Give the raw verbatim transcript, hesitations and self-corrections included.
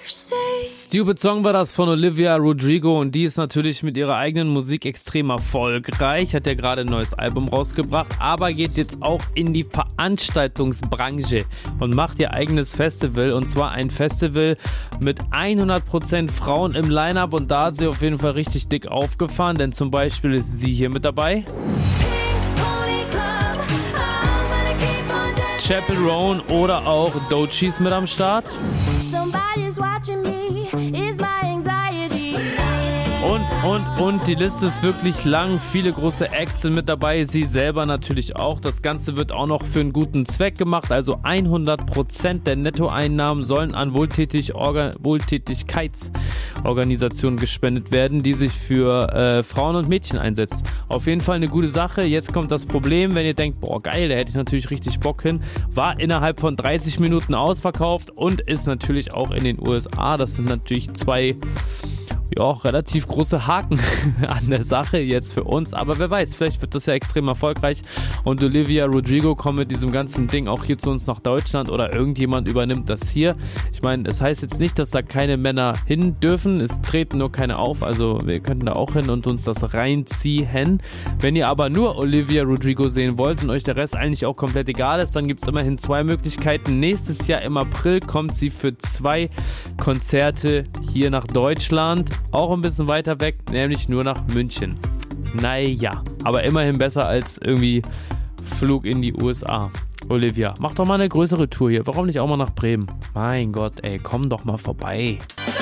Stupid Song war das von Olivia Rodrigo und die ist natürlich mit ihrer eigenen Musik extrem erfolgreich, hat ja gerade ein neues Album rausgebracht, aber geht jetzt auch in die Veranstaltungsbranche und macht ihr eigenes Festival, und zwar ein Festival mit hundert Prozent Frauen im Line-Up, und da hat sie auf jeden Fall richtig dick aufgefahren, denn zum Beispiel ist sie hier mit dabei. Chappell Roan oder auch Doechii ist mit am Start. Und, und, und, die Liste ist wirklich lang. Viele große Acts sind mit dabei. Sie selber natürlich auch. Das Ganze wird auch noch für einen guten Zweck gemacht. Also hundert Prozent der Nettoeinnahmen sollen an Wohltätig Orga- Wohltätigkeitsorganisationen gespendet werden, die sich für äh, Frauen und Mädchen einsetzt. Auf jeden Fall eine gute Sache. Jetzt kommt das Problem, wenn ihr denkt, boah geil, da hätte ich natürlich richtig Bock hin. War innerhalb von dreißig Minuten ausverkauft und ist natürlich auch in den U S A. Das sind natürlich zwei... ja, relativ große Haken an der Sache jetzt für uns, aber wer weiß, vielleicht wird das ja extrem erfolgreich und Olivia Rodrigo kommt mit diesem ganzen Ding auch hier zu uns nach Deutschland oder irgendjemand übernimmt das hier. Ich meine, das heißt jetzt nicht, dass da keine Männer hin dürfen, es treten nur keine auf, also wir könnten da auch hin und uns das reinziehen. Wenn ihr aber nur Olivia Rodrigo sehen wollt und euch der Rest eigentlich auch komplett egal ist, dann gibt es immerhin zwei Möglichkeiten. Nächstes Jahr im April kommt sie für zwei Konzerte hier nach Deutschland. Auch ein bisschen weiter weg, nämlich nur nach München. Naja, aber immerhin besser als irgendwie Flug in die U S A. Olivia, mach doch mal eine größere Tour hier. Warum nicht auch mal nach Bremen? Mein Gott, ey, komm doch mal vorbei.